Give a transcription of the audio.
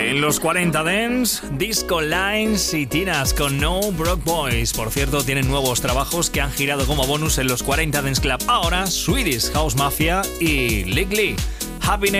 En los 40 Dance, Disco Lines y Tinas con No Broke Boys. Por cierto, tienen nuevos trabajos que han girado como bonus en los 40 Dance Club. Ahora, Swedish House Mafia y Legally. Happiness.